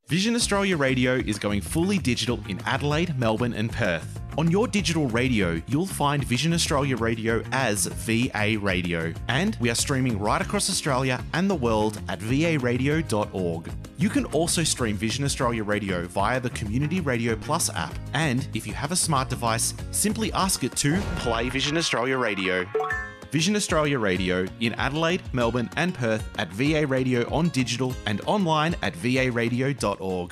Vision Australia Radio is going fully digital in Adelaide, Melbourne and Perth. On your digital radio, you'll find Vision Australia Radio as VA Radio. And we are streaming right across Australia and the world at varadio.org. You can also stream Vision Australia Radio via the Community Radio Plus app. And if you have a smart device, simply ask it to play Vision Australia Radio. Vision Australia Radio in Adelaide, Melbourne and Perth at VA Radio on digital and online at varadio.org.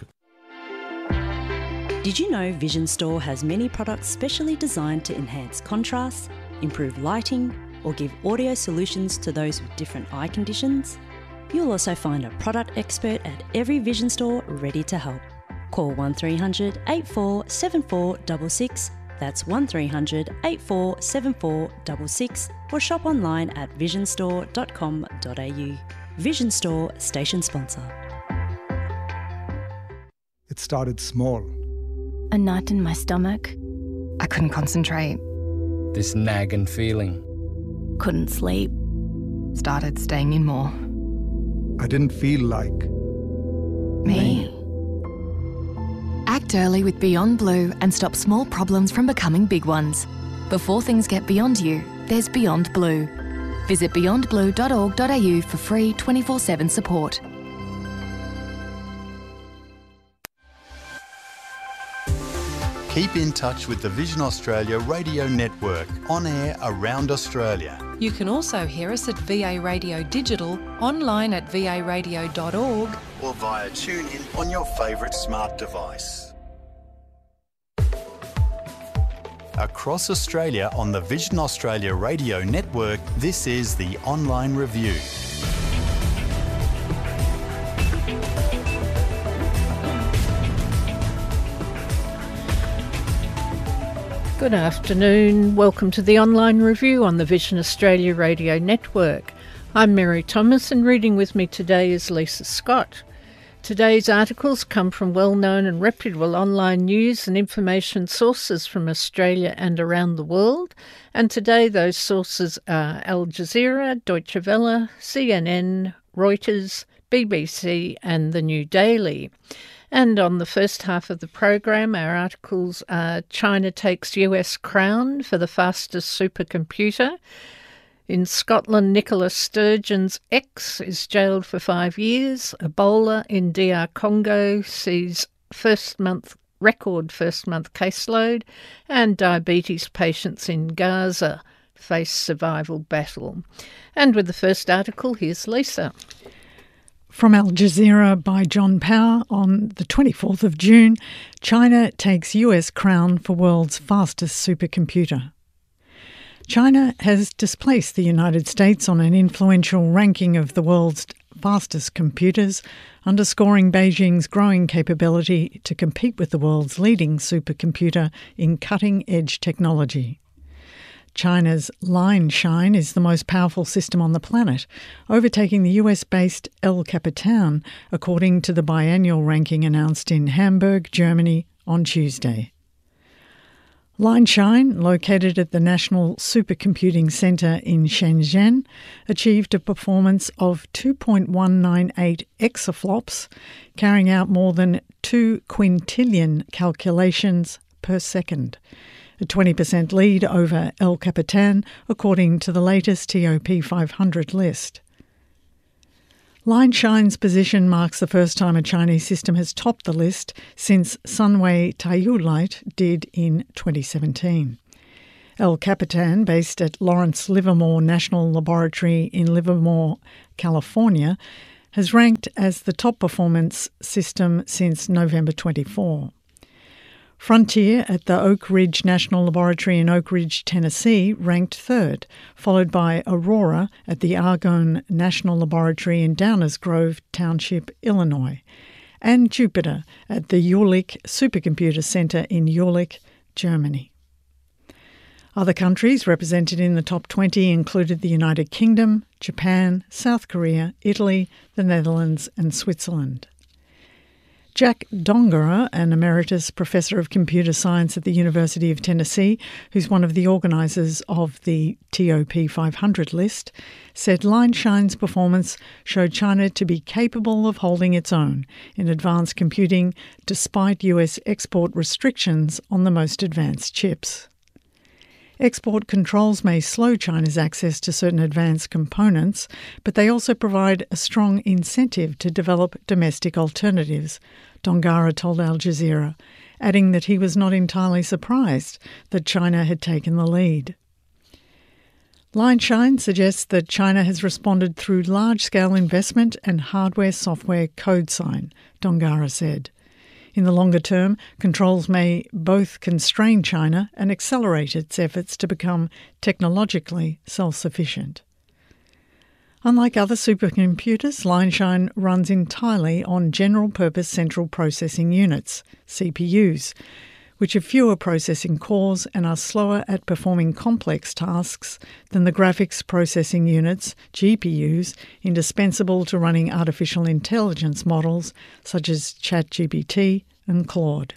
Did you know Vision Store has many products specially designed to enhance contrast, improve lighting, or give audio solutions to those with different eye conditions? You'll also find a product expert at every Vision Store ready to help. Call 1300 84 7466. That's 1300 84 7466, or shop online at visionstore.com.au. Vision Store, station sponsor. It started small. A knot in my stomach. I couldn't concentrate. This nagging feeling. Couldn't sleep. Started staying in more. I didn't feel like Me. Act early with Beyond Blue and stop small problems from becoming big ones. Before things get beyond you, there's Beyond Blue. Visit beyondblue.org.au for free 24/7 support. Keep in touch with the Vision Australia Radio Network, on air around Australia. You can also hear us at VA Radio Digital, online at varadio.org, or via TuneIn on your favourite smart device. Across Australia on the Vision Australia Radio Network, this is the Online Review. Good afternoon. Welcome to the Online Review on the Vision Australia Radio Network. I'm Mary Thomas, and reading with me today is Lisa Scott. Today's articles come from well-known and reputable online news and information sources from Australia and around the world, and today those sources are Al Jazeera, Deutsche Welle, CNN, Reuters, BBC and The New Daily. And on the first half of the program, our articles are China takes US crown for the fastest supercomputer. In Scotland, Nicola Sturgeon's ex is jailed for 5 years. Ebola in DR Congo sees record first month caseload. And diabetes patients in Gaza face survival battle. And with the first article, here's Lisa. From Al Jazeera by John Power on the 24th of June, China takes US crown for world's fastest supercomputer. China has displaced the United States on an influential ranking of the world's fastest computers, underscoring Beijing's growing capability to compete with the world's leading supercomputer in cutting-edge technology. China's Line Shine is the most powerful system on the planet, overtaking the US-based El Capitan, according to the biannual ranking announced in Hamburg, Germany, on Tuesday. Line Shine, located at the National Supercomputing Centre in Shenzhen, achieved a performance of 2.198 exaflops, carrying out more than 2 quintillion calculations per second, a 20% lead over El Capitan, according to the latest TOP 500 list. Line Shine's position marks the first time a Chinese system has topped the list since Sunway Taiyu did in 2017. El Capitan, based at Lawrence Livermore National Laboratory in Livermore, California, has ranked as the top performance system since November 24. Frontier at the Oak Ridge National Laboratory in Oak Ridge, Tennessee, ranked third, followed by Aurora at the Argonne National Laboratory in Downers Grove Township, Illinois, and Jupiter at the Jülich Supercomputer Center in Jülich, Germany. Other countries represented in the top 20 included the United Kingdom, Japan, South Korea, Italy, the Netherlands and Switzerland. Jack Dongerer, an emeritus professor of computer science at the University of Tennessee, who's one of the organisers of the TOP 500 list, said Line Shine's performance showed China to be capable of holding its own in advanced computing despite US export restrictions on the most advanced chips. Export controls may slow China's access to certain advanced components, but they also provide a strong incentive to develop domestic alternatives, Dongerer told Al Jazeera, adding that he was not entirely surprised that China had taken the lead. Line Shine suggests that China has responded through large-scale investment and hardware-software code sign, Dongerer said. In the longer term, controls may both constrain China and accelerate its efforts to become technologically self-sufficient. Unlike other supercomputers, Line Shine runs entirely on general-purpose central processing units, CPUs, which have fewer processing cores and are slower at performing complex tasks than the graphics processing units, GPUs, indispensable to running artificial intelligence models such as ChatGPT and Claude.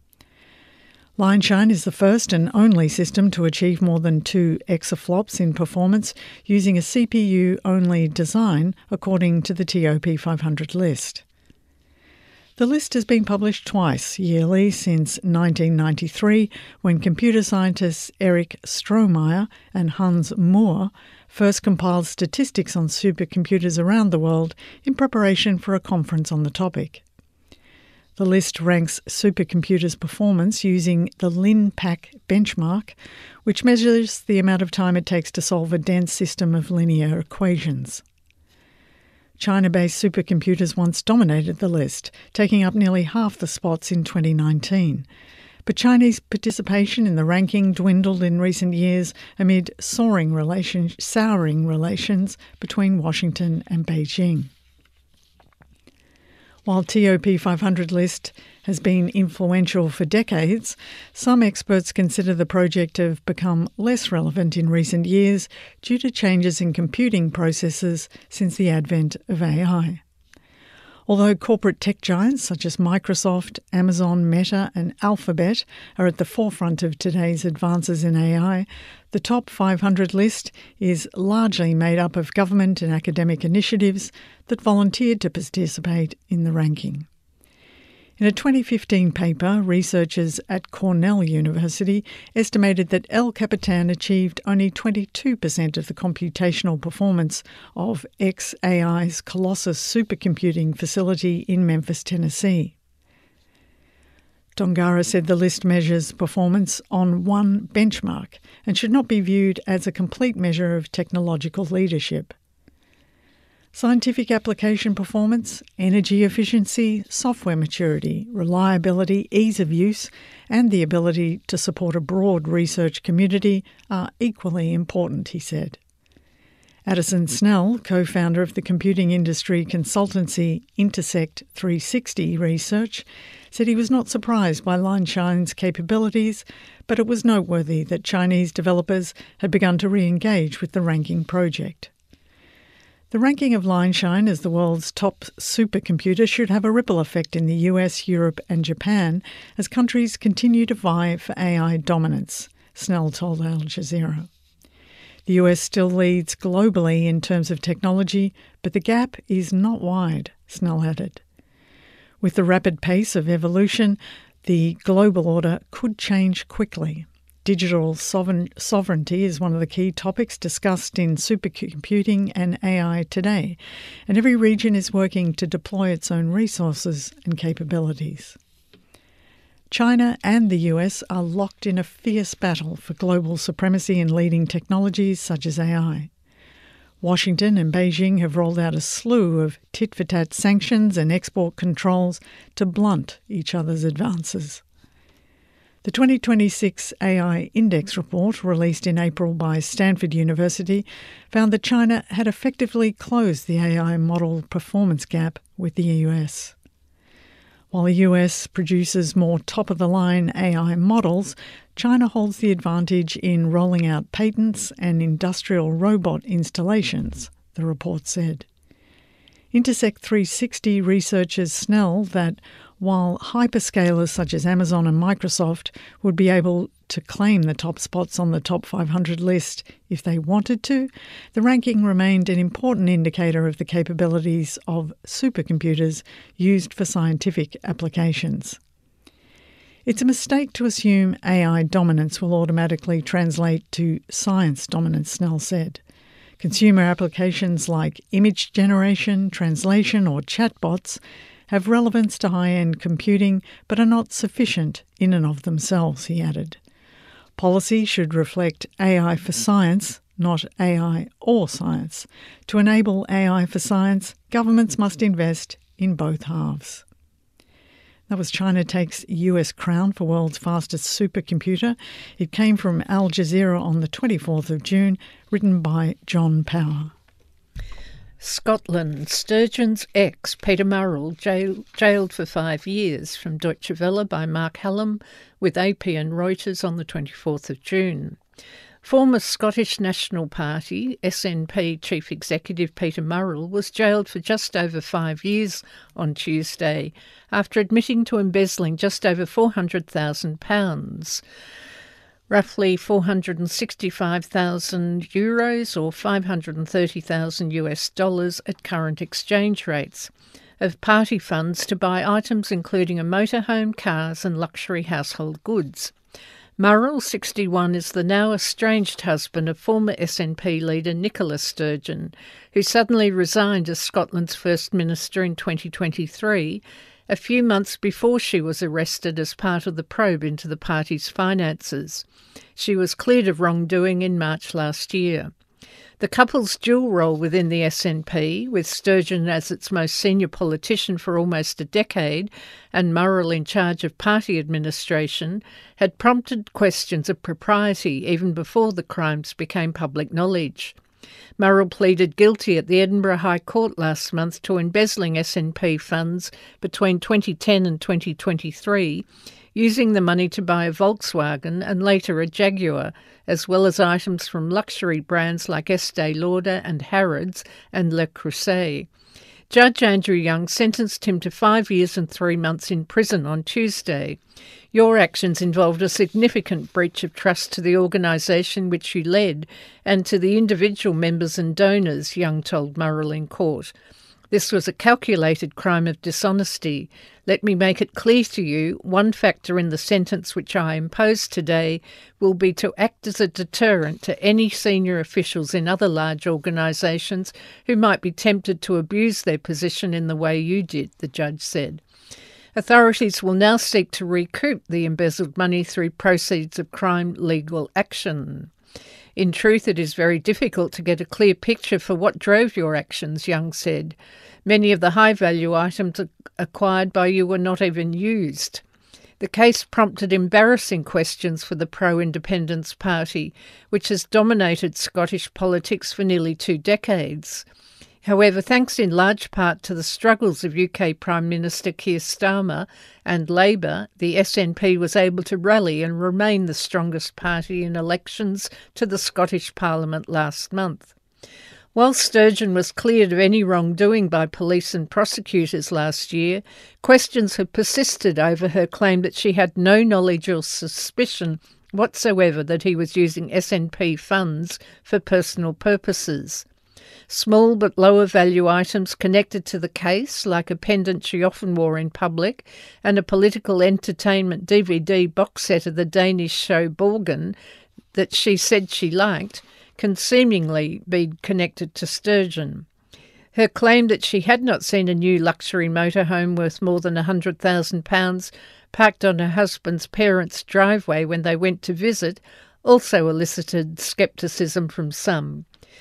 Line Shine is the first and only system to achieve more than 2 exaflops in performance using a CPU-only design, according to the TOP 500 list. The list has been published twice yearly since 1993, when computer scientists Eric Strohmeyer and Hans Mohr first compiled statistics on supercomputers around the world in preparation for a conference on the topic. The list ranks supercomputers' performance using the LinPack benchmark, which measures the amount of time it takes to solve a dense system of linear equations. China-based supercomputers once dominated the list, taking up nearly half the spots in 2019. But Chinese participation in the ranking dwindled in recent years amid souring relations between Washington and Beijing. While TOP 500 list has been influential for decades, some experts consider the project to have become less relevant in recent years due to changes in computing processes since the advent of AI. Although corporate tech giants such as Microsoft, Amazon, Meta and Alphabet are at the forefront of today's advances in AI, the top 500 list is largely made up of government and academic initiatives that volunteered to participate in the ranking. In a 2015 paper, researchers at Cornell University estimated that El Capitan achieved only 22% of the computational performance of xAI's Colossus supercomputing facility in Memphis, Tennessee. Dongerer said the list measures performance on one benchmark and should not be viewed as a complete measure of technological leadership. Scientific application performance, energy efficiency, software maturity, reliability, ease of use, and the ability to support a broad research community are equally important, he said. Addison Snell, co-founder of the computing industry consultancy Intersect 360 Research, said he was not surprised by Line Shine's capabilities, but it was noteworthy that Chinese developers had begun to re-engage with the ranking project. The ranking of Line Shine as the world's top supercomputer should have a ripple effect in the US, Europe and Japan as countries continue to vie for AI dominance, Snell told Al Jazeera. The US still leads globally in terms of technology, but the gap is not wide, Snell added. With the rapid pace of evolution, the global order could change quickly. Digital sovereignty is one of the key topics discussed in supercomputing and AI today, and every region is working to deploy its own resources and capabilities. China and the US are locked in a fierce battle for global supremacy in leading technologies such as AI. Washington and Beijing have rolled out a slew of tit-for-tat sanctions and export controls to blunt each other's advances. The 2026 AI Index report, released in April by Stanford University, found that China had effectively closed the AI model performance gap with the US. While the US produces more top-of-the-line AI models, China holds the advantage in rolling out patents and industrial robot installations, the report said. Intersect 360 researchers Snell that while hyperscalers such as Amazon and Microsoft would be able to claim the top spots on the top 500 list if they wanted to, the ranking remained an important indicator of the capabilities of supercomputers used for scientific applications. It's a mistake to assume AI dominance will automatically translate to science dominance, Snell said. Consumer applications like image generation, translation, or chatbots have relevance to high-end computing but are not sufficient in and of themselves, he added. Policy should reflect AI for science, not AI or science. To enable AI for science, governments must invest in both halves. That was China takes US crown for world's fastest supercomputer. It came from Al Jazeera on the 24th of June, written by John Power. Scotland. Sturgeon's ex, Peter Murrell, jailed for 5 years, from Deutsche Welle by Mark Hallam with AP and Reuters on the 24th of June. Former Scottish National Party, SNP Chief Executive Peter Murrell was jailed for just over 5 years on Tuesday after admitting to embezzling just over £400,000. Roughly 465,000 euros or $530,000 US dollars at current exchange rates of party funds to buy items including a motorhome, cars and luxury household goods. Murrell, 61, is the now estranged husband of former SNP leader Nicola Sturgeon, who suddenly resigned as Scotland's First Minister in 2023, a few months before she was arrested as part of the probe into the party's finances. She was cleared of wrongdoing in March last year. The couple's dual role within the SNP, with Sturgeon as its most senior politician for almost a decade and Murrell in charge of party administration, had prompted questions of propriety even before the crimes became public knowledge. Murrell pleaded guilty at the Edinburgh High Court last month to embezzling SNP funds between 2010 and 2023, using the money to buy a Volkswagen and later a Jaguar, as well as items from luxury brands like Estee Lauder and Harrods and Le Creuset. Judge Andrew Young sentenced him to 5 years and 3 months in prison on Tuesday. Your actions involved a significant breach of trust to the organisation which you led and to the individual members and donors, Young told Murrell in court. This was a calculated crime of dishonesty. Let me make it clear to you, one factor in the sentence which I impose today will be to act as a deterrent to any senior officials in other large organisations who might be tempted to abuse their position in the way you did, the judge said. Authorities will now seek to recoup the embezzled money through proceeds of crime legal action. In truth, it is very difficult to get a clear picture for what drove your actions, Young said. Many of the high-value items acquired by you were not even used. The case prompted embarrassing questions for the pro-independence party, which has dominated Scottish politics for nearly 2 decades. However, thanks in large part to the struggles of UK Prime Minister Keir Starmer and Labour, the SNP was able to rally and remain the strongest party in elections to the Scottish Parliament last month. While Sturgeon was cleared of any wrongdoing by police and prosecutors last year, questions have persisted over her claim that she had no knowledge or suspicion whatsoever that he was using SNP funds for personal purposes. Small but lower value items connected to the case, like a pendant she often wore in public and a political entertainment DVD box set of the Danish show Borgen that she said she liked, can seemingly be connected to Sturgeon. Her claim that she had not seen a new luxury motorhome worth more than £100,000 parked on her husband's parents' driveway when they went to visit also elicited scepticism from some.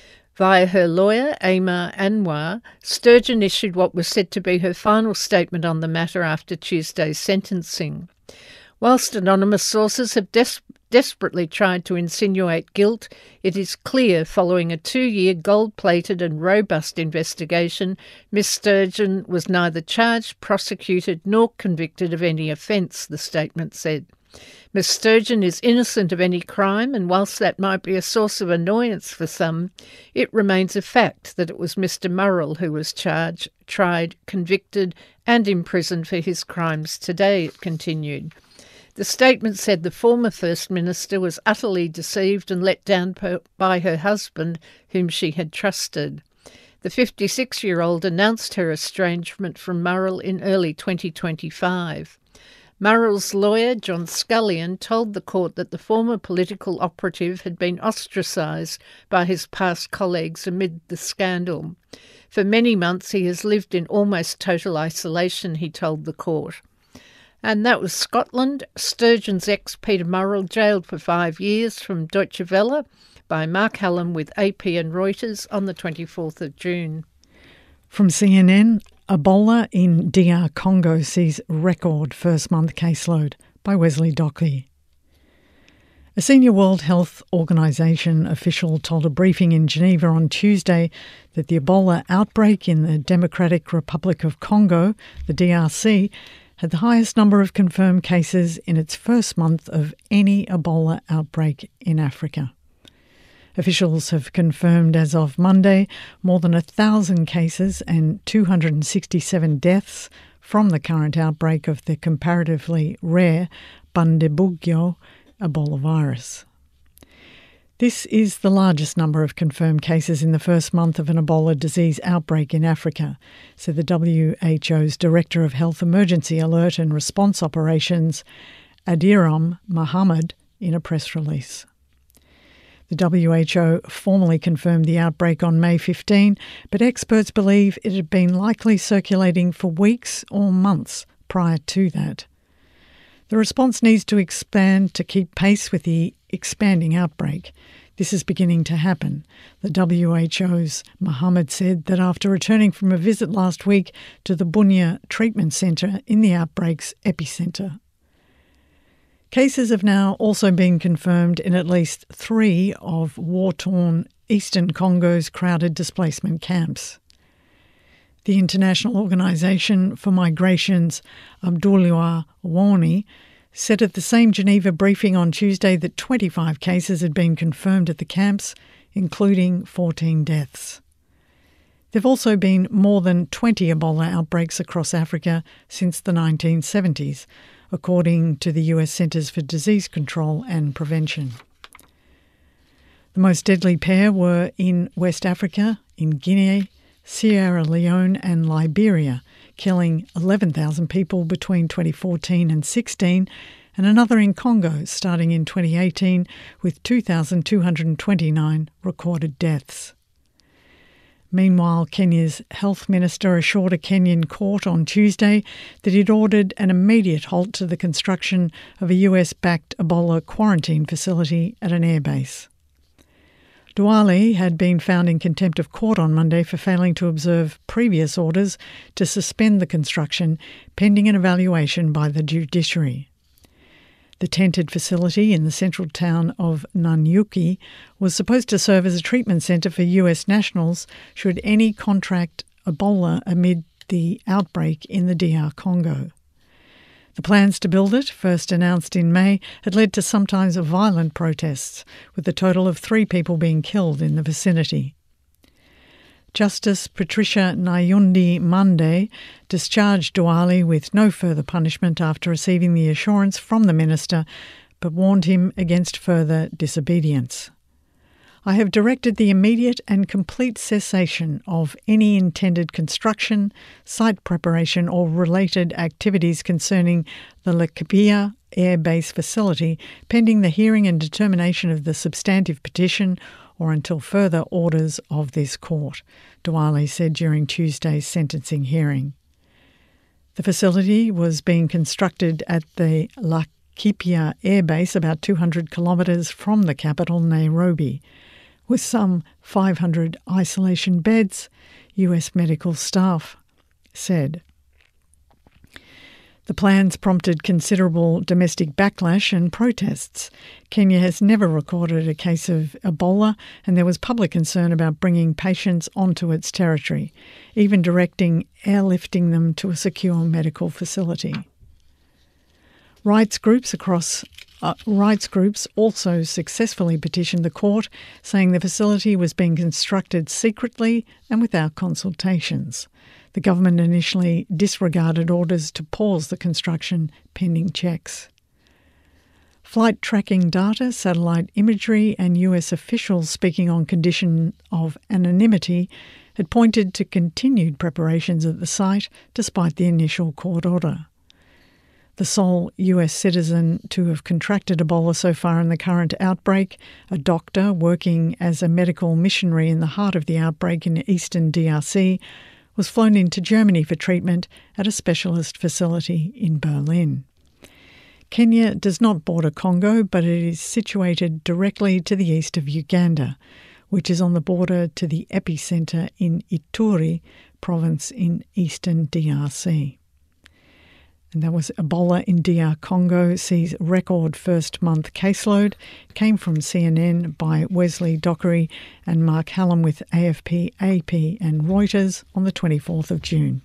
Via her lawyer, Amar Anwar, Sturgeon issued what was said to be her final statement on the matter after Tuesday's sentencing. Whilst anonymous sources have desperately tried to insinuate guilt, it is clear following a 2-year gold-plated and robust investigation, Miss Sturgeon was neither charged, prosecuted nor convicted of any offence, the statement said. Ms Sturgeon is innocent of any crime, and whilst that might be a source of annoyance for some, it remains a fact that it was Mr Murrell who was charged, tried, convicted and imprisoned for his crimes today, it continued. The statement said the former First Minister was utterly deceived and let down by her husband, whom she had trusted. The 56-year-old announced her estrangement from Murrell in early 2025. Murrell's lawyer, John Scullion, told the court that the former political operative had been ostracised by his past colleagues amid the scandal. For many months he has lived in almost total isolation, he told the court. And that was Scotland. Sturgeon's ex Peter Murrell jailed for 5 years, from Deutsche Welle by Mark Hallam with AP and Reuters on the 24th of June. From CNN, Ebola in DR Congo sees record first-month caseload by Wesley Dockley. A senior World Health Organization official told a briefing in Geneva on Tuesday that the Ebola outbreak in the Democratic Republic of Congo, the DRC, had the highest number of confirmed cases in its first month of any Ebola outbreak in Africa. Officials have confirmed as of Monday more than 1,000 cases and 267 deaths from the current outbreak of the comparatively rare Bundibugyo Ebola virus. This is the largest number of confirmed cases in the first month of an Ebola disease outbreak in Africa, said the WHO's Director of Health Emergency Alert and Response Operations, Adiram Mohammed, in a press release. The WHO formally confirmed the outbreak on May 15, but experts believe it had been likely circulating for weeks or months prior to that. The response needs to expand to keep pace with the expanding outbreak. This is beginning to happen. The WHO's Mohammed said that after returning from a visit last week to the Bunia Treatment Centre in the outbreak's epicentre. Cases have now also been confirmed in at least 3 of war-torn eastern Congo's crowded displacement camps. The International Organization for Migration's Abdoulaye Wani said at the same Geneva briefing on Tuesday that 25 cases had been confirmed at the camps, including 14 deaths. There have also been more than 20 Ebola outbreaks across Africa since the 1970s, according to the US Centers for Disease Control and Prevention. The most deadly pair were in West Africa, in Guinea, Sierra Leone and Liberia, killing 11,000 people between 2014 and 16, and another in Congo starting in 2018 with 2,229 recorded deaths. Meanwhile, Kenya's health minister assured a Kenyan court on Tuesday that he'd ordered an immediate halt to the construction of a US-backed Ebola quarantine facility at an airbase. Duale had been found in contempt of court on Monday for failing to observe previous orders to suspend the construction pending an evaluation by the judiciary. The tented facility in the central town of Nanyuki was supposed to serve as a treatment centre for US nationals should any contract Ebola amid the outbreak in the DR Congo. The plans to build it, first announced in May, had led to sometimes violent protests, with a total of 3 people being killed in the vicinity. Justice Patricia Nyundi Mande discharged Duale with no further punishment after receiving the assurance from the minister, but warned him against further disobedience. I have directed the immediate and complete cessation of any intended construction, site preparation or related activities concerning the Laikipia Air Base facility pending the hearing and determination of the substantive petition or until further orders of this court, Duale said during Tuesday's sentencing hearing. The facility was being constructed at the Laikipia Air Base about 200 kilometres from the capital, Nairobi, with some 500 isolation beds, US medical staff said. The plans prompted considerable domestic backlash and protests. Kenya has never recorded a case of Ebola, and there was public concern about bringing patients onto its territory, even directing airlifting them to a secure medical facility. Rights groups also successfully petitioned the court, saying the facility was being constructed secretly and without consultations. The government initially disregarded orders to pause the construction pending checks. Flight tracking data, satellite imagery and US officials speaking on condition of anonymity had pointed to continued preparations at the site despite the initial court order. The sole US citizen to have contracted Ebola so far in the current outbreak, a doctor working as a medical missionary in the heart of the outbreak in eastern DRC, was flown into Germany for treatment at a specialist facility in Berlin. Kenya does not border Congo, but it is situated directly to the east of Uganda, which is on the border to the epicentre in Ituri province in eastern DRC. And that was Ebola in DR Congo sees record first-month caseload. Came from CNN by Wesley Dockery and Mark Hallam with AFP, AP and Reuters on the 24th of June.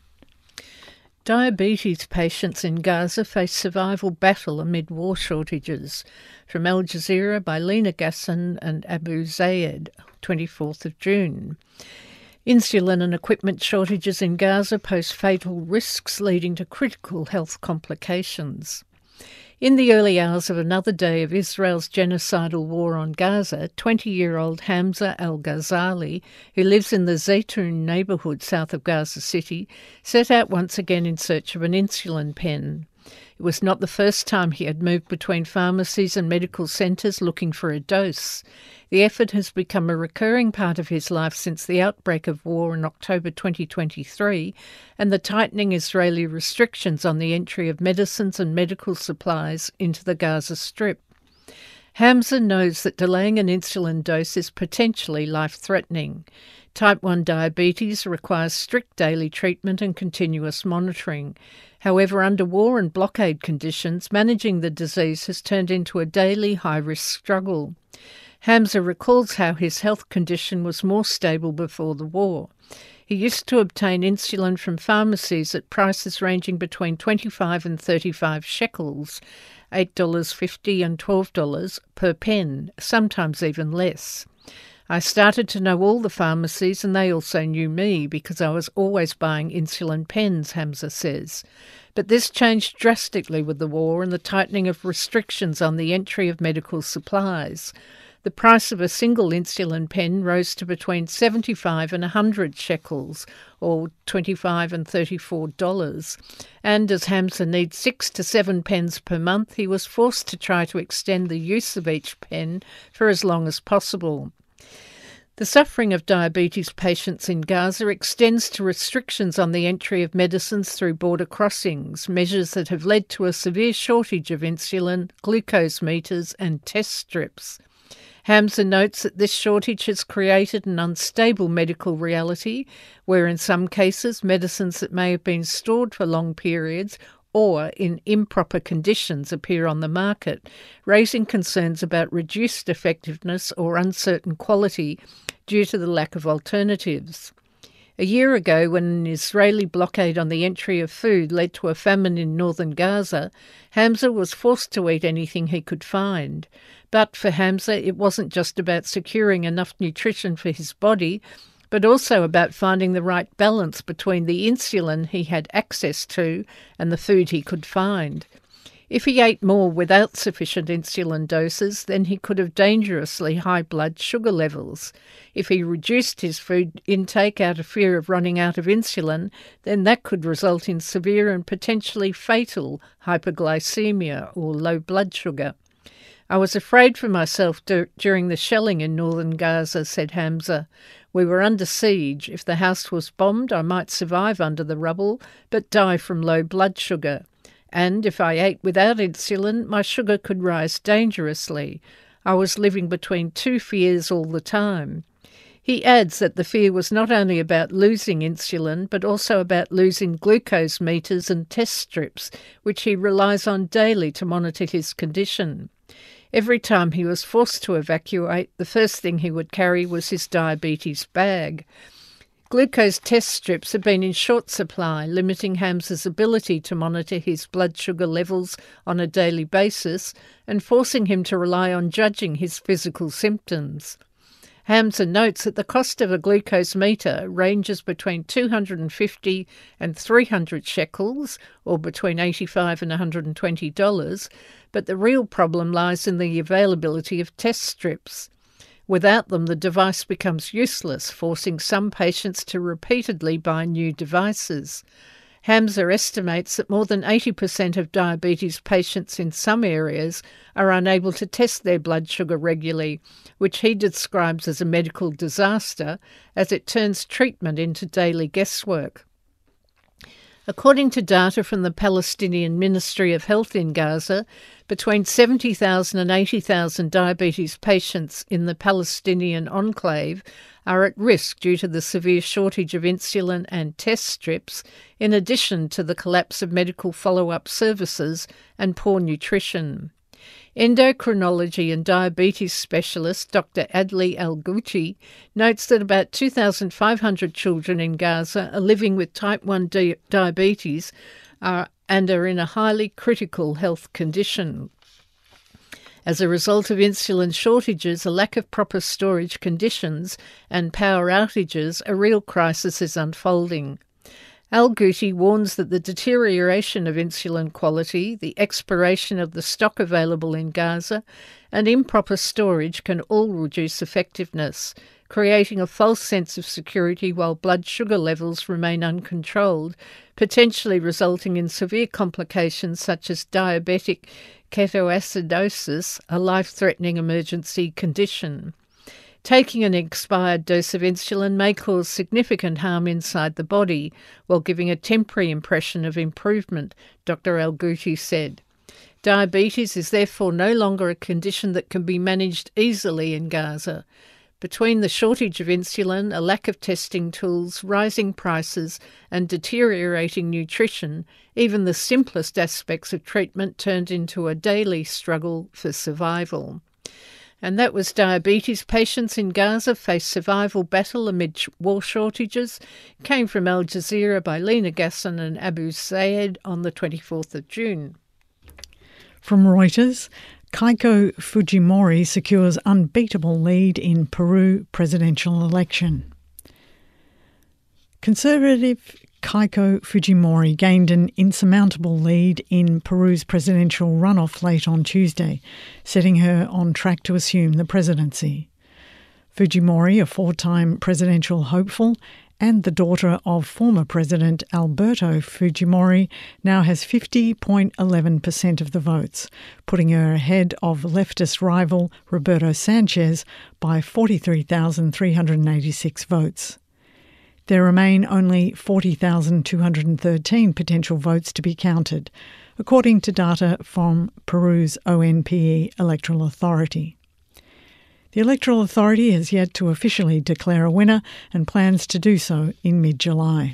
Diabetes patients in Gaza face survival battle amid war shortages. From Al Jazeera by Lena Gasson and Abu Zayed, 24th of June. Insulin and equipment shortages in Gaza pose fatal risks, leading to critical health complications. In the early hours of another day of Israel's genocidal war on Gaza, 20-year-old Hamza al-Ghazali, who lives in the Zaytun neighbourhood south of Gaza City, set out once again in search of an insulin pen. It was not the first time he had moved between pharmacies and medical centres looking for a dose. The effort has become a recurring part of his life since the outbreak of war in October 2023 and the tightening Israeli restrictions on the entry of medicines and medical supplies into the Gaza Strip. Hamza knows that delaying an insulin dose is potentially life-threatening. Type 1 diabetes requires strict daily treatment and continuous monitoring. However, under war and blockade conditions, managing the disease has turned into a daily high-risk struggle. Hamza recalls how his health condition was more stable before the war. He used to obtain insulin from pharmacies at prices ranging between 25 and 35 shekels, $8.50 and $12 per pen, sometimes even less. I started to know all the pharmacies and they also knew me because I was always buying insulin pens, Hamza says. But this changed drastically with the war and the tightening of restrictions on the entry of medical supplies. The price of a single insulin pen rose to between 75 and 100 shekels, or $25 and $34. And as Hamza needs 6 to 7 pens per month, he was forced to try to extend the use of each pen for as long as possible. The suffering of diabetes patients in Gaza extends to restrictions on the entry of medicines through border crossings, measures that have led to a severe shortage of insulin, glucose meters and test strips. Hamza notes that this shortage has created an unstable medical reality where in some cases medicines that may have been stored for long periods or in improper conditions appear on the market, raising concerns about reduced effectiveness or uncertain quality due to the lack of alternatives. A year ago, when an Israeli blockade on the entry of food led to a famine in northern Gaza, Hamza was forced to eat anything he could find. But for Hamza, it wasn't just about securing enough nutrition for his body, but also about finding the right balance between the insulin he had access to and the food he could find. If he ate more without sufficient insulin doses, then he could have dangerously high blood sugar levels. If he reduced his food intake out of fear of running out of insulin, then that could result in severe and potentially fatal hypoglycemia or low blood sugar. I was afraid for myself during the shelling in northern Gaza, said Hamza. We were under siege. If the house was bombed, I might survive under the rubble, but die from low blood sugar. And if I ate without insulin, my sugar could rise dangerously. I was living between two fears all the time. He adds that the fear was not only about losing insulin, but also about losing glucose meters and test strips, which he relies on daily to monitor his condition. Every time he was forced to evacuate, the first thing he would carry was his diabetes bag. Glucose test strips have been in short supply, limiting Hamza's ability to monitor his blood sugar levels on a daily basis and forcing him to rely on judging his physical symptoms. Hamza notes that the cost of a glucose meter ranges between 250 and 300 shekels, or between $85 and $120, but the real problem lies in the availability of test strips. Without them, the device becomes useless, forcing some patients to repeatedly buy new devices. Hamza estimates that more than 80% of diabetes patients in some areas are unable to test their blood sugar regularly, which he describes as a medical disaster as it turns treatment into daily guesswork. According to data from the Palestinian Ministry of Health in Gaza, between 70,000 and 80,000 diabetes patients in the Palestinian enclave are at risk due to the severe shortage of insulin and test strips, in addition to the collapse of medical follow-up services and poor nutrition. Endocrinology and diabetes specialist Dr. Adli Al-Ghouti notes that about 2,500 children in Gaza are living with type 1 diabetes and are in a highly critical health condition. As a result of insulin shortages, a lack of proper storage conditions and power outages, a real crisis is unfolding. Al-Ghouti warns that the deterioration of insulin quality, the expiration of the stock available in Gaza, and improper storage can all reduce effectiveness, creating a false sense of security while blood sugar levels remain uncontrolled, potentially resulting in severe complications such as diabetic ketoacidosis, a life-threatening emergency condition. Taking an expired dose of insulin may cause significant harm inside the body, while giving a temporary impression of improvement, Dr. Al-Ghouti said. Diabetes is therefore no longer a condition that can be managed easily in Gaza. Between the shortage of insulin, a lack of testing tools, rising prices, and deteriorating nutrition, even the simplest aspects of treatment turned into a daily struggle for survival. And that was Diabetes Patients in Gaza Face Survival Battle Amid War Shortages. It came from Al Jazeera by Lena Gasson and Abu Sayed on the 24th of June. From Reuters, Keiko Fujimori secures unbeatable lead in Peru presidential election. Conservative Keiko Fujimori gained an insurmountable lead in Peru's presidential runoff late on Tuesday, setting her on track to assume the presidency. Fujimori, a four-time presidential hopeful and the daughter of former President Alberto Fujimori, now has 50.11% of the votes, putting her ahead of leftist rival Roberto Sanchez by 43,386 votes. There remain only 40,213 potential votes to be counted, according to data from Peru's ONPE Electoral Authority. The Electoral Authority has yet to officially declare a winner and plans to do so in mid-July.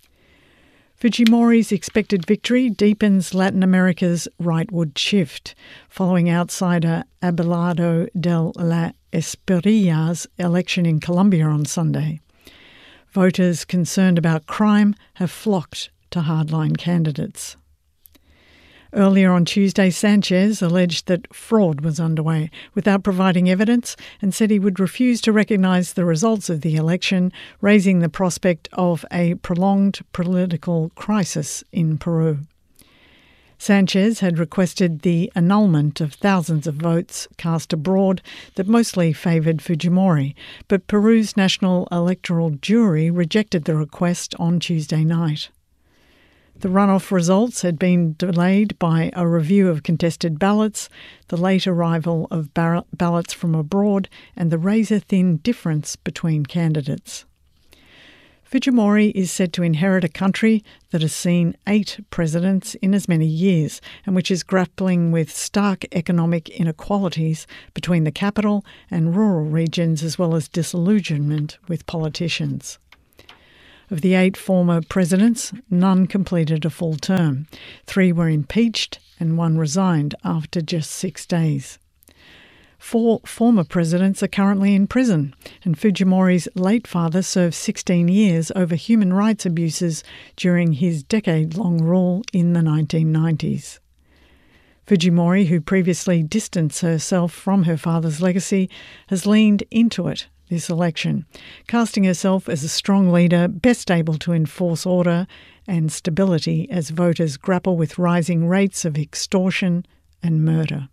Fujimori's expected victory deepens Latin America's rightward shift, following outsider Abelardo de la Esprilla's election in Colombia on Sunday. Voters concerned about crime have flocked to hardline candidates. Earlier on Tuesday, Sanchez alleged that fraud was underway without providing evidence and said he would refuse to recognise the results of the election, raising the prospect of a prolonged political crisis in Peru. Sanchez had requested the annulment of thousands of votes cast abroad that mostly favoured Fujimori, but Peru's National Electoral Jury rejected the request on Tuesday night. The runoff results had been delayed by a review of contested ballots, the late arrival of ballots from abroad, and the razor-thin difference between candidates. Fujimori is said to inherit a country that has seen 8 presidents in as many years and which is grappling with stark economic inequalities between the capital and rural regions, as well as disillusionment with politicians. Of the 8 former presidents, none completed a full term. 3 were impeached and 1 resigned after just 6 days. 4 former presidents are currently in prison, and Fujimori's late father served 16 years over human rights abuses during his decade-long rule in the 1990s. Fujimori, who previously distanced herself from her father's legacy, has leaned into it this election, casting herself as a strong leader best able to enforce order and stability as voters grapple with rising rates of extortion and murder.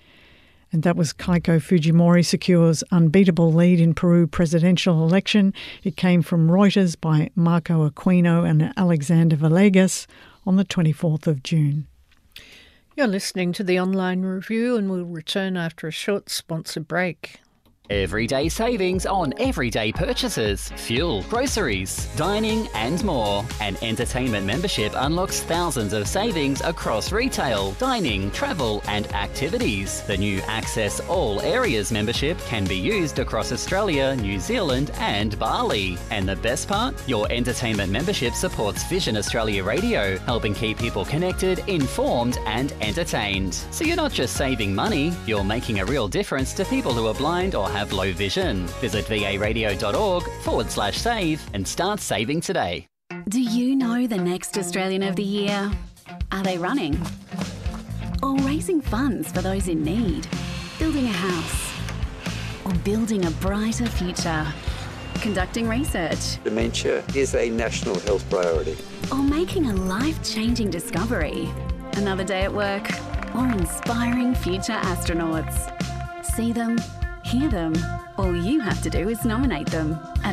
And that was Keiko Fujimori secures unbeatable lead in Peru presidential election. It came from Reuters by Marco Aquino and Alexander Villegas on the 24th of June. You're listening to the Online Review, and we'll return after a short sponsor break. Everyday savings on everyday purchases, fuel, groceries, dining and more. An entertainment membership unlocks thousands of savings across retail, dining, travel and activities. The new Access All Areas membership can be used across Australia, New Zealand and Bali. And the best part? Your entertainment membership supports Vision Australia Radio, helping keep people connected, informed and entertained. So you're not just saving money, you're making a real difference to people who are blind or have low vision. Visit varadio.org/save and start saving today. Do you know the next Australian of the Year? Are they running? Or raising funds for those in need? Building a house? Or building a brighter future? Conducting research? Dementia is a national health priority. Or making a life-changing discovery? Another day at work? Or inspiring future astronauts? See them, hear them. All you have to do is nominate them at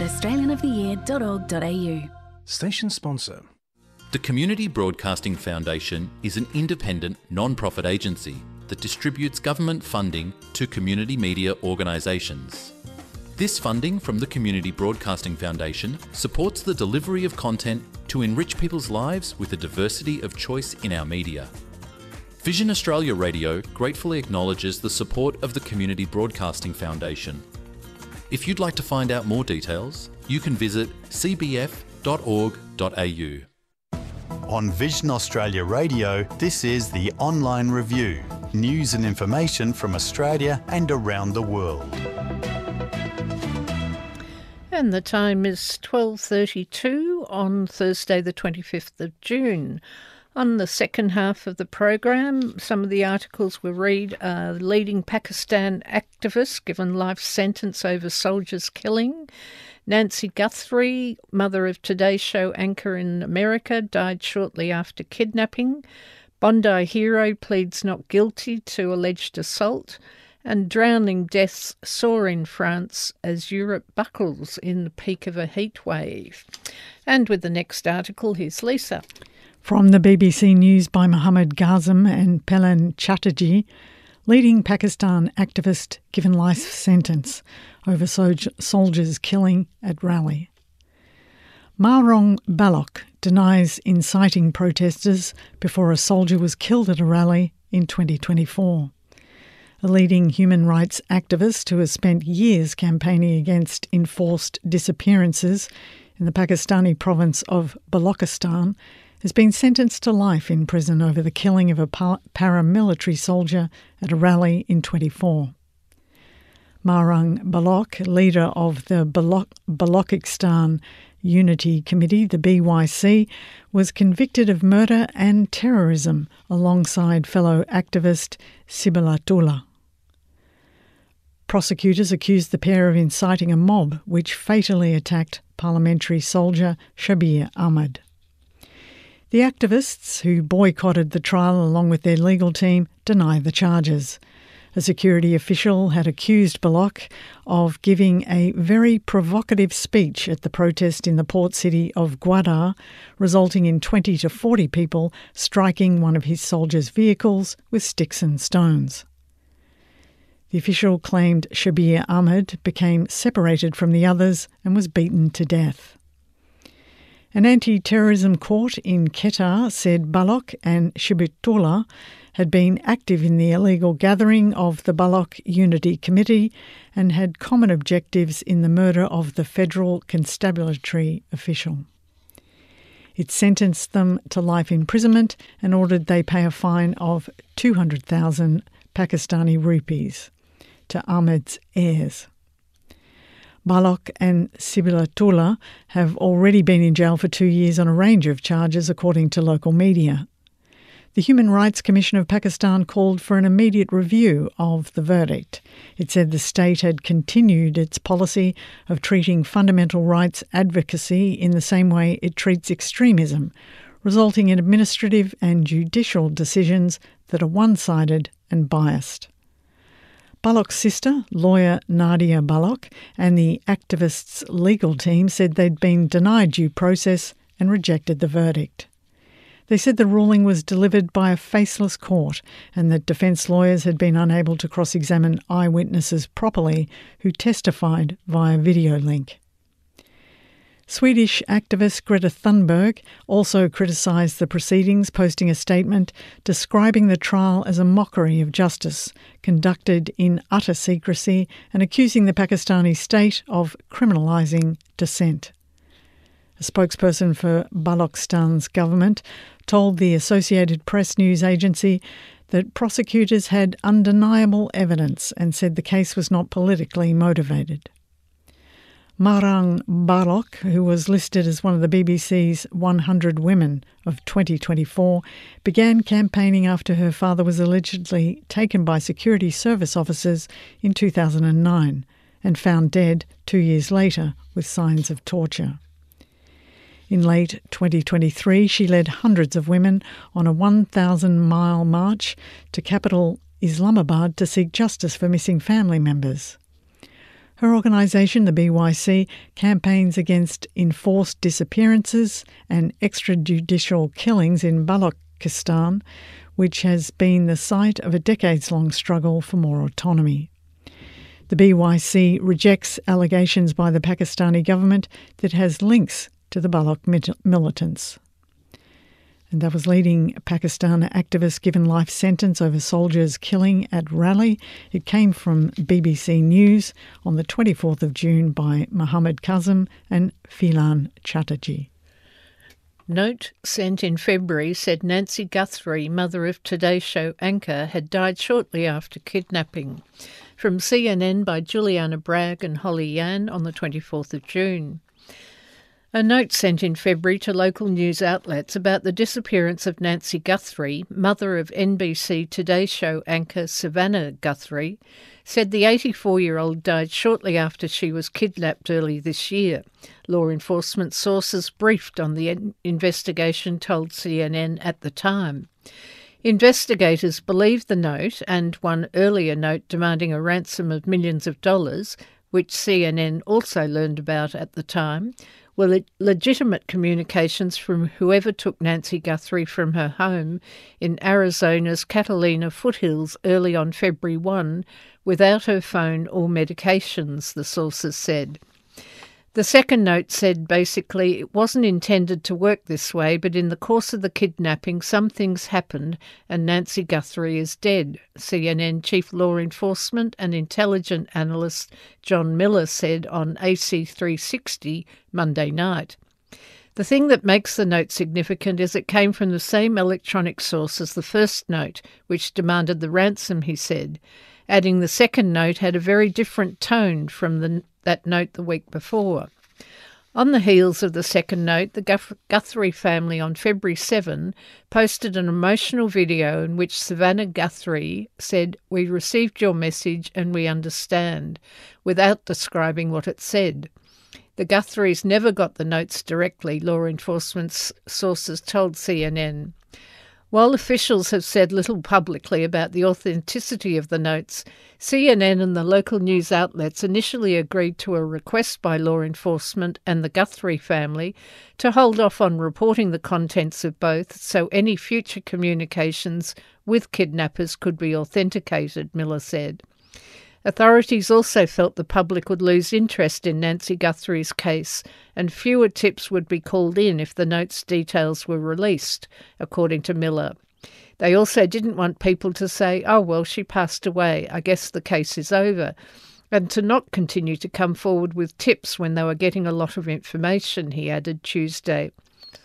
australianoftheyear.org.au. Station sponsor. The Community Broadcasting Foundation is an independent, non-profit agency that distributes government funding to community media organisations. This funding from the Community Broadcasting Foundation supports the delivery of content to enrich people's lives with a diversity of choice in our media. Vision Australia Radio gratefully acknowledges the support of the Community Broadcasting Foundation. If you'd like to find out more details, you can visit cbf.org.au. On Vision Australia Radio, this is the Online Review. News and information from Australia and around the world. And the time is 12:32 on Thursday the 25th of June. On the second half of the program, some of the articles we read are leading Pakistan activist given life sentence over soldiers' killing. Nancy Guthrie, mother of Today Show anchor in America, died shortly after kidnapping. Bondi hero pleads not guilty to alleged assault. And drowning deaths soar in France as Europe buckles in the peak of a heat wave. And with the next article, here's Lisa. From the BBC News by Mohammed Ghazem and Pelan Chatterjee, leading Pakistan activist given life sentence over soldiers' killing at rally. Mahrong Balok denies inciting protesters before a soldier was killed at a rally in 2024. A leading human rights activist who has spent years campaigning against enforced disappearances in the Pakistani province of Balochistan has been sentenced to life in prison over the killing of a paramilitary soldier at a rally in 24. Mahrong Balok, leader of the Balochistan Unity Committee, the BYC, was convicted of murder and terrorism alongside fellow activist Sibilatullah. Prosecutors accused the pair of inciting a mob which fatally attacked parliamentary soldier Shabir Ahmed. The activists, who boycotted the trial along with their legal team, deny the charges. A security official had accused Balok of giving a very provocative speech at the protest in the port city of Gwadar, resulting in 20 to 40 people striking one of his soldiers' vehicles with sticks and stones. The official claimed Shabir Ahmed became separated from the others and was beaten to death. An anti-terrorism court in Quetta said Balok and Sibilatullah had been active in the illegal gathering of the Balok Unity Committee and had common objectives in the murder of the federal constabulary official. It sentenced them to life imprisonment and ordered they pay a fine of 200,000 Pakistani rupees. to Ahmed's heirs. Balok and Sibilatullah have already been in jail for 2 years on a range of charges, according to local media. The Human Rights Commission of Pakistan called for an immediate review of the verdict. It said the state had continued its policy of treating fundamental rights advocacy in the same way it treats extremism, resulting in administrative and judicial decisions that are one-sided and biased. Balok's sister, lawyer Nadia Balok, and the activists' legal team said they'd been denied due process and rejected the verdict. They said the ruling was delivered by a faceless court and that defence lawyers had been unable to cross-examine eyewitnesses properly who testified via video link. Swedish activist Greta Thunberg also criticised the proceedings, posting a statement describing the trial as a mockery of justice, conducted in utter secrecy, and accusing the Pakistani state of criminalising dissent. A spokesperson for Balochistan's government told the Associated Press news agency that prosecutors had undeniable evidence and said the case was not politically motivated. Marang Balok, who was listed as one of the BBC's 100 Women of 2024, began campaigning after her father was allegedly taken by security service officers in 2009 and found dead 2 years later with signs of torture. In late 2023, she led hundreds of women on a 1,000-mile march to capital Islamabad to seek justice for missing family members. Her organisation, the BYC, campaigns against enforced disappearances and extrajudicial killings in Balochistan, which has been the site of a decades-long struggle for more autonomy. The BYC rejects allegations by the Pakistani government that has links to the Baloch militants. And that was leading Pakistan activist given life sentence over soldiers killing at rally. It came from BBC News on the 24th of June by Mohammed Kazim and Philan Chatterjee. Note sent in February said Nancy Guthrie, mother of Today Show anchor, had died shortly after kidnapping. From CNN by Juliana Bragg and Holly Yan on the 24th of June. A note sent in February to local news outlets about the disappearance of Nancy Guthrie, mother of NBC Today Show anchor Savannah Guthrie, said the 84-year-old died shortly after she was kidnapped early this year. Law enforcement sources briefed on the investigation told CNN at the time. Investigators believe the note and one earlier note demanding a ransom of millions of dollars, which CNN also learned about at the time, were legitimate communications from whoever took Nancy Guthrie from her home in Arizona's Catalina foothills early on February 1 without her phone or medications, the sources said. The second note said basically it wasn't intended to work this way, but in the course of the kidnapping some things happened and Nancy Guthrie is dead, CNN Chief Law Enforcement and Intelligence Analyst John Miller said on AC360 Monday night. The thing that makes the note significant is it came from the same electronic source as the first note, which demanded the ransom, he said, adding the second note had a very different tone from that note the week before. On the heels of the second note, the Guthrie family on February 7 posted an emotional video in which Savannah Guthrie said, "We received your message and we understand," without describing what it said. The Guthries never got the notes directly, law enforcement sources told CNN. While officials have said little publicly about the authenticity of the notes, CNN and the local news outlets initially agreed to a request by law enforcement and the Guthrie family to hold off on reporting the contents of both so any future communications with kidnappers could be authenticated, Miller said. Authorities also felt the public would lose interest in Nancy Guthrie's case and fewer tips would be called in if the notes' details were released, according to Miller. They also didn't want people to say, "Oh, well, she passed away, I guess the case is over," and to not continue to come forward with tips when they were getting a lot of information, he added Tuesday.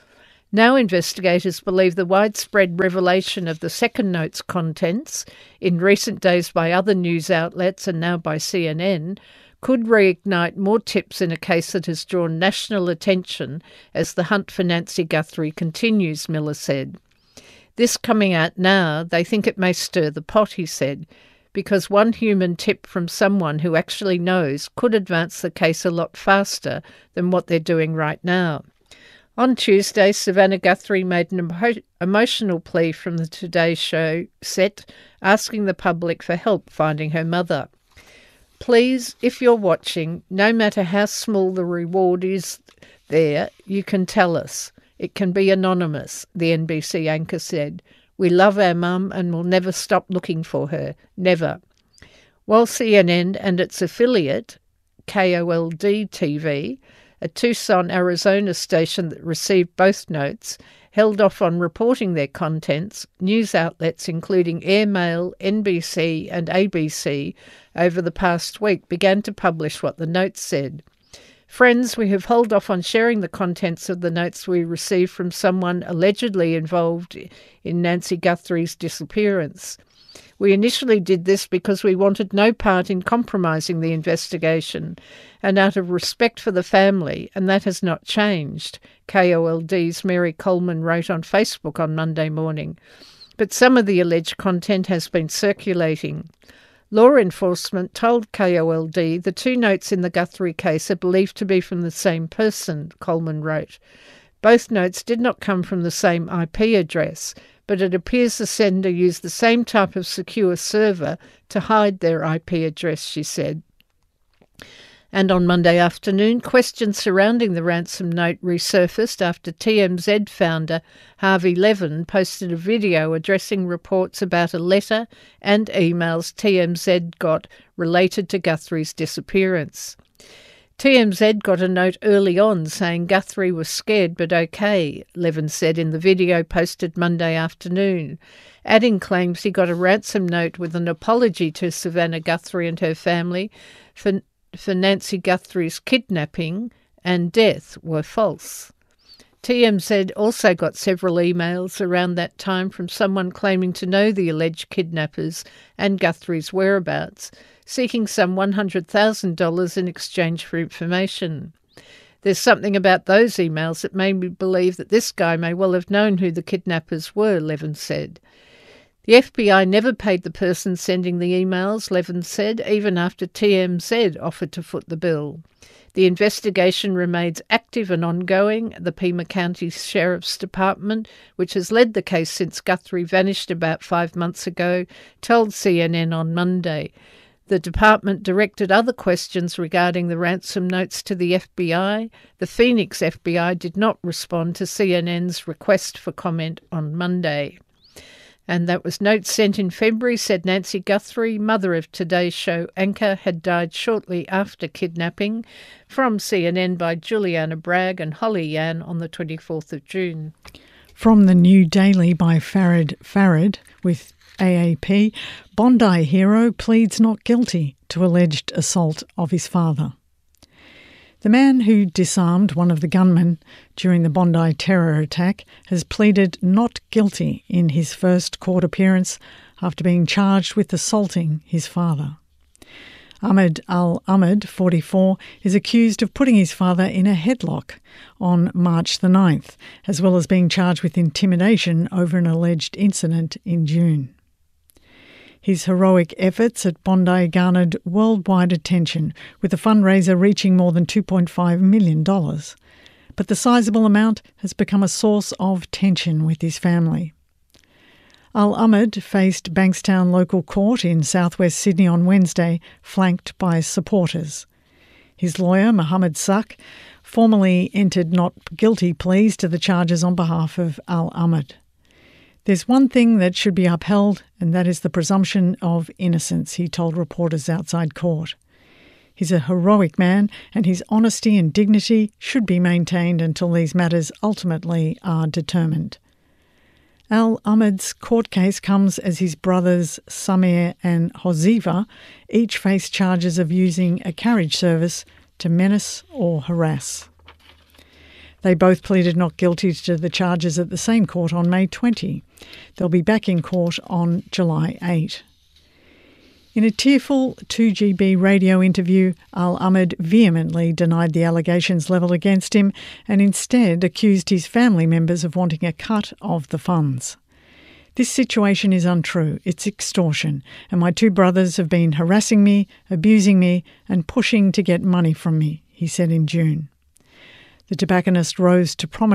Now investigators believe the widespread revelation of the second note's contents, in recent days by other news outlets and now by CNN, could reignite more tips in a case that has drawn national attention as the hunt for Nancy Guthrie continues, Miller said. This coming out now, they think it may stir the pot, he said, because one human tip from someone who actually knows could advance the case a lot faster than what they're doing right now. On Tuesday, Savannah Guthrie made an emotional plea from the Today Show set, asking the public for help finding her mother. Please, if you're watching, no matter how small the reward is there, you can tell us. It can be anonymous, the NBC anchor said. We love our mum and will never stop looking for her. Never. While CNN and its affiliate, KOLD-TV, a Tucson, Arizona station that received both notes, held off on reporting their contents, news outlets including Airmail, NBC and ABC over the past week began to publish what the notes said. Friends, we have held off on sharing the contents of the notes we received from someone allegedly involved in Nancy Guthrie's disappearance. We initially did this because we wanted no part in compromising the investigation and out of respect for the family, and that has not changed, KOLD's Mary Coleman wrote on Facebook on Monday morning. But some of the alleged content has been circulating. Law enforcement told KOLD the two notes in the Guthrie case are believed to be from the same person, Coleman wrote. Both notes did not come from the same IP address, but it appears the sender used the same type of secure server to hide their IP address, she said. And on Monday afternoon, questions surrounding the ransom note resurfaced after TMZ founder Harvey Levin posted a video addressing reports about a letter and emails TMZ got related to Guthrie's disappearance. TMZ got a note early on saying Guthrie was scared but okay, Levin said in the video posted Monday afternoon, adding claims he got a ransom note with an apology to Savannah Guthrie and her family for Nancy Guthrie's kidnapping and death were false. TMZ also got several emails around that time from someone claiming to know the alleged kidnappers and Guthrie's whereabouts, seeking some $100,000 in exchange for information. There's something about those emails that made me believe that this guy may well have known who the kidnappers were, Levin said. The FBI never paid the person sending the emails, Levin said, even after TMZ offered to foot the bill. The investigation remains active and ongoing. The Pima County Sheriff's Department, which has led the case since Guthrie vanished about 5 months ago, told CNN on Monday. The department directed other questions regarding the ransom notes to the FBI. The Phoenix FBI did not respond to CNN's request for comment on Monday. And that was notes sent in February, said Nancy Guthrie, mother of Today's Show anchor, had died shortly after kidnapping, from CNN by Juliana Bragg and Holly Yan on the 24th of June. From the New Daily by Farid with AAP, Bondi hero pleads not guilty to alleged assault of his father. The man who disarmed one of the gunmen during the Bondi terror attack has pleaded not guilty in his first court appearance after being charged with assaulting his father. Ahmed Al-Ahmed, 44, is accused of putting his father in a headlock on March the 9th, as well as being charged with intimidation over an alleged incident in June. His heroic efforts at Bondi garnered worldwide attention, with the fundraiser reaching more than $2.5 million. But the sizable amount has become a source of tension with his family. Al-Ahmed faced Bankstown local court in southwest Sydney on Wednesday, flanked by supporters. His lawyer, Mohammed Sak, formally entered not guilty pleas to the charges on behalf of Al-Ahmed. There's one thing that should be upheld, and that is the presumption of innocence, he told reporters outside court. He's a heroic man, and his honesty and dignity should be maintained until these matters ultimately are determined. Al-Ahmed's court case comes as his brothers Samir and Hoziva each face charges of using a carriage service to menace or harass. They both pleaded not guilty to the charges at the same court on May 20. They'll be back in court on July 8. In a tearful 2GB radio interview, Al Ahmed vehemently denied the allegations levelled against him and instead accused his family members of wanting a cut of the funds. This situation is untrue. It's extortion, and my two brothers have been harassing me, abusing me, and pushing to get money from me, he said in June. The tobacconist rose to prominence